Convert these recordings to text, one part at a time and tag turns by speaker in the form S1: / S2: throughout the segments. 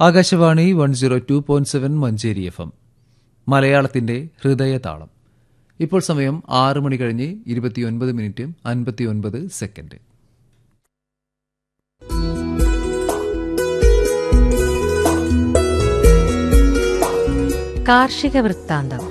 S1: Akashvani 102.7 Manjeri FM മലയാളത്തിന്റെ ഹൃദയതാളം. ഇപ്പോൾ സമയം 6 മണി കഴിഞ്ഞ് 29 മിനിറ്റ് 59 സെക്കൻഡ്.
S2: കാർഷിക വൃത്താന്തം.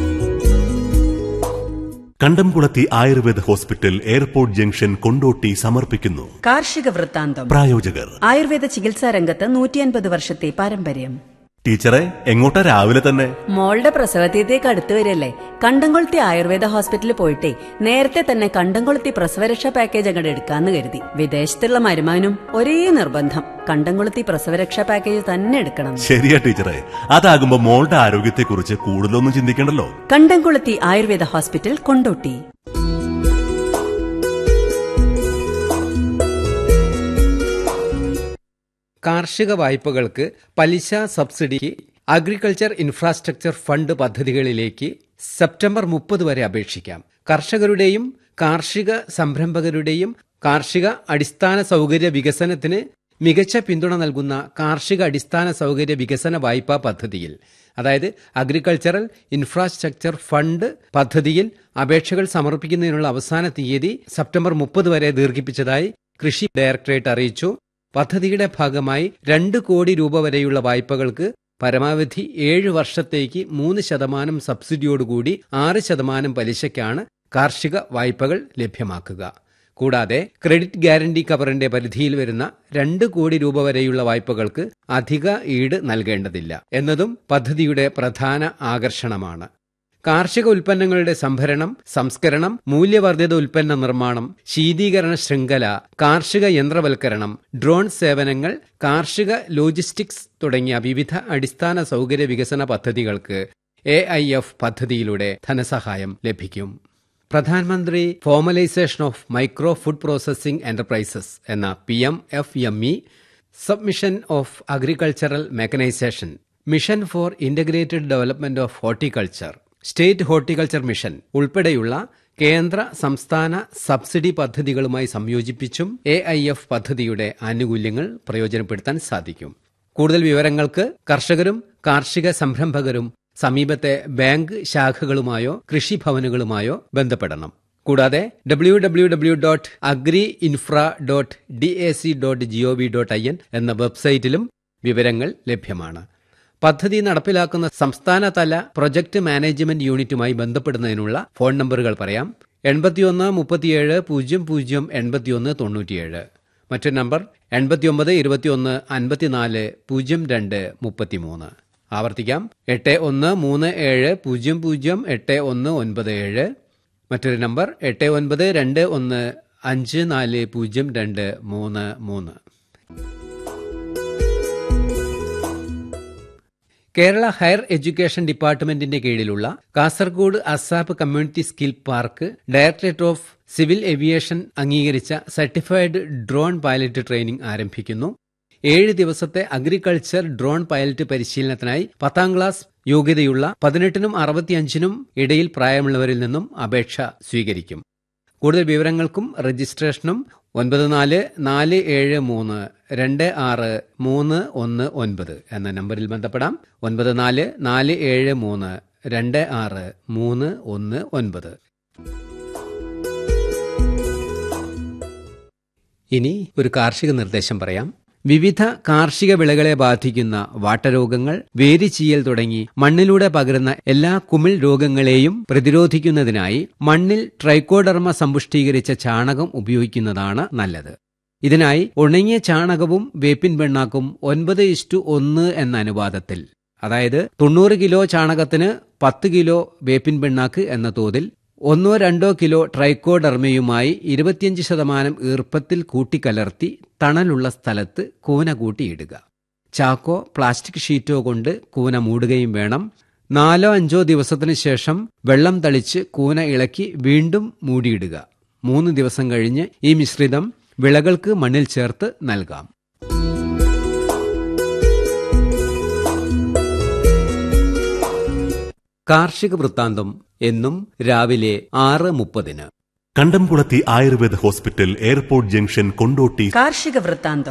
S3: കണ്ടംകുളത്തി Ayurveda hospital airport junction Kondotty സമർപ്പിക്കുന്നു
S4: കാർഷിക വൃത്താന്തം.
S3: പ്രായോജകർ
S4: ആയുർവേദ ചികിത്സാ രംഗത്ത് 150 വർഷത്തെ പാരമ്പര്യം.
S3: ടീച്ചറെ, എങ്ങോട്ടാ രാവിലെ തന്നെ?
S4: മോളുടെ പ്രസവതീയതേക്ക് അടുത്ത് വരില്ലേ, കണ്ടംകുളത്തി ആയുർവേദ ഹോസ്പിറ്റലിൽ പോയിട്ടേ നേരത്തെ തന്നെ കണ്ടംകുളത്തി പ്രസവരക്ഷാ പാക്കേജ് അങ്ങോട്ട് എടുക്കാന്ന് കരുതി. വിദേശത്തുള്ള മരുമാനും ഒരേ നിർബന്ധം, കണ്ടംകുളത്തി പ്രസവരക്ഷാ പാക്കേജ് തന്നെ എടുക്കണം.
S3: ശരിയാ ടീച്ചറെ, അതാകുമ്പോ മോളുടെ ആരോഗ്യത്തെക്കുറിച്ച് കൂടുതലൊന്നും ചിന്തിക്കണ്ടല്ലോ.
S4: കണ്ടംകുളത്തി ആയുർവേദ ഹോസ്പിറ്റൽ, കൊണ്ടോട്ടി.
S5: കാർഷിക വായ്പകൾക്ക് പലിശ സബ്സിഡിക്ക് അഗ്രികൾച്ചർ ഇൻഫ്രാസ്ട്രക്ചർ ഫണ്ട് പദ്ധതികളിലേക്ക് സെപ്റ്റംബർ 30 വരെ അപേക്ഷിക്കാം. കർഷകരുടെയും കാർഷിക സംരംഭകരുടെയും കാർഷിക അടിസ്ഥാന സൗകര്യ വികസനത്തിന് മികച്ച പിന്തുണ നൽകുന്ന കാർഷിക അടിസ്ഥാന സൗകര്യ വികസന വായ്പാ പദ്ധതിയിൽ, അതായത് അഗ്രികൾച്ചറൽ ഇൻഫ്രാസ്ട്രക്ചർ ഫണ്ട് പദ്ധതിയിൽ അപേക്ഷകൾ സമർപ്പിക്കുന്നതിനുള്ള അവസാന തീയതി സെപ്റ്റംബർ 30 വരെ ദീർഘിപ്പിച്ചതായി കൃഷി ഡയറക്ടറേറ്റ് അറിയിച്ചു. പദ്ധതിയുടെ ഭാഗമായി 2 കോടി രൂപ വരെയുള്ള വായ്പകൾക്ക് പരമാവധി 7 വർഷത്തേക്ക് 3% സബ്സിഡിയോടുകൂടി 6% പലിശയ്ക്കാണ് കാർഷിക വായ്പകൾ ലഭ്യമാക്കുക. കൂടാതെ ക്രെഡിറ്റ് ഗ്യാരണ്ടി കവറിന്റെ പരിധിയിൽ വരുന്ന 2 കോടി രൂപ വരെയുള്ള വായ്പകൾക്ക് അധിക ഈട് നൽകേണ്ടതില്ല എന്നതും പദ്ധതിയുടെ പ്രധാന ആകർഷണമാണ്. കാർഷിക ഉൽപ്പന്നങ്ങളുടെ സംഭരണം, സംസ്കരണം, മൂല്യവർദ്ധിത ഉൽപ്പന്ന നിർമ്മാണം, ശീതീകരണ ശൃംഖല, കാർഷിക യന്ത്രവൽക്കരണം, ഡ്രോൺ സേവനങ്ങൾ, കാർഷിക ലോജിസ്റ്റിക്സ് തുടങ്ങിയ വിവിധ അടിസ്ഥാന സൗകര്യ വികസന പദ്ധതികൾക്ക് AIF പദ്ധതിയിലൂടെ ധനസഹായം ലഭിക്കും. പ്രധാനമന്ത്രി formalisation of micro food processing enterprises എന്ന PMFME, submission of agricultural mechanisation, mission four integrated development of horticulture, state horticulture mission ഉൾപ്പെടെയുള്ള കേന്ദ്ര സംസ്ഥാന സബ്സിഡി പദ്ധതികളുമായി സംയോജിപ്പിച്ചും AIF പദ്ധതിയുടെ ആനുകൂല്യങ്ങൾ പ്രയോജനപ്പെടുത്താൻ സാധിക്കും. കൂടുതൽ വിവരങ്ങൾക്ക് കർഷകരും കാർഷിക സംരംഭകരും സമീപത്തെ ബാങ്ക് ശാഖകളുമായോ കൃഷിഭവനുകളുമായോ ബന്ധപ്പെടണം. കൂടാതെ www.agriinfra.dac.gov.in എന്ന വെബ്സൈറ്റിലും വിവരങ്ങൾ ലഭ്യമാണ്. പദ്ധതി നടപ്പിലാക്കുന്ന സംസ്ഥാനതല പ്രൊജക്ട് മാനേജ്മെന്റ് യൂണിറ്റുമായി ബന്ധപ്പെടുന്നതിനുള്ള ഫോൺ നമ്പറുകൾ പറയാം. 81 37 00 81 97. മറ്റൊരു നമ്പർ 89 21 54 02 33. ആവർത്തിക്കാം, 8137 00 8197. മറ്റൊരു നമ്പർ 8921 540233. കേരള ഹയർ എഡ്യൂക്കേഷൻ ഡിപ്പാർട്ട്മെന്റിന്റെ കീഴിലുള്ള Kasaragod ASAP community skill park directorate of civil aviation അംഗീകരിച്ച സർട്ടിഫൈഡ് ഡ്രോൺ പൈലറ്റ് ട്രെയിനിംഗ് ആരംഭിക്കുന്നു. 7 ദിവസത്തെ അഗ്രികൾച്ചർ ഡ്രോൺ പൈലറ്റ് പരിശീലനത്തിനായി 10ാം ക്ലാസ് യോഗ്യതയുള്ള 18നും 65നും ഇടയിൽ പ്രായമുള്ളവരിൽ നിന്നും അപേക്ഷ സ്വീകരിക്കും. കൂടുതൽ വിവരങ്ങൾക്കും രജിസ്ട്രേഷനും 9447326319 എന്ന നമ്പറിൽ ബന്ധപ്പെടാം. 9447326319. ഇനി ഒരു കാർഷിക നിർദ്ദേശം പറയാം. വിവിധ കാർഷിക വിളകളെ ബാധിക്കുന്ന വാട്ടരോഗങ്ങൾ, വേരിചീയൽ തുടങ്ങി മണ്ണിലൂടെ പകരുന്ന എല്ലാ കുമിൾ രോഗങ്ങളെയും പ്രതിരോധിക്കുന്നതിനായി മണ്ണിൽ ട്രൈക്കോഡർമ സമ്പുഷ്ടീകരിച്ച ചാണകം ഉപയോഗിക്കുന്നതാണ് നല്ലത്. ഇതിനായി ഉണങ്ങിയ ചാണകവും വേപ്പിൻ പിണ്ണാക്കും 9:1 എന്ന അനുപാതത്തിൽ, അതായത് 90 കിലോ ചാണകത്തിന് 10 കിലോ വേപ്പിൻ പിണ്ണാക്ക് എന്ന തോതിൽ 1-2 കിലോ ട്രൈക്കോഡർമയുമായി 25% ഈർപ്പത്തിൽ കൂട്ടിക്കലർത്തി തണലുള്ള സ്ഥലത്ത് കൂന കൂട്ടിയിടുക. ചാക്കോ പ്ലാസ്റ്റിക് ഷീറ്റോ കൊണ്ട് കൂന മൂടുകയും വേണം. 4-5 ദിവസത്തിനു ശേഷം വെള്ളം തളിച്ച് കൂന ഇളക്കി വീണ്ടും മൂടിയിടുക. 3 ദിവസം കഴിഞ്ഞ് ഈ മിശ്രിതം വിളകൾക്ക് മണ്ണിൽ ചേർത്ത് നൽകാം. കാർഷിക വൃത്താന്തം എന്നും രാവിലെ 6:30.
S3: കണ്ടംകുളത്തി Ayurveda hospital airport junction Kondotty.
S4: കാർഷിക വൃത്താന്തം.